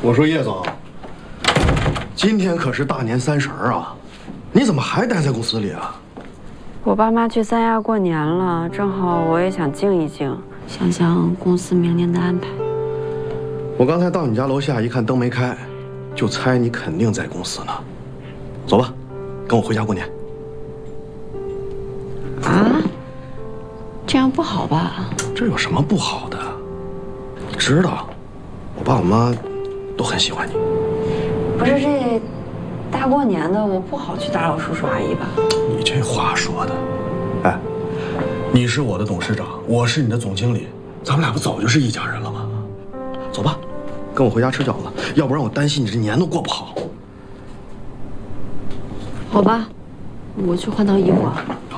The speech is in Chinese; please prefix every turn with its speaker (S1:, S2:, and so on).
S1: 我说叶总，今天可是大年30啊，你怎么还待在公司里啊？
S2: 我爸妈去三亚过年了，正好我也想静一静，想想公司明年的安排。
S1: 我刚才到你家楼下一看灯没开，就猜你肯定在公司呢。走吧，跟我回家过年。
S2: 啊？这样不好吧？
S1: 这有什么不好的？你知道，我爸我妈都很喜欢你。
S2: 不是这大过年的，我不好去打扰叔叔阿姨吧？
S1: 你这话说的，哎，你是我的董事长，我是你的总经理，咱们俩不早就是一家人了吗？走吧，跟我回家吃饺子，要不然我担心你这年都过不好。
S2: 好吧，我去换套衣服啊。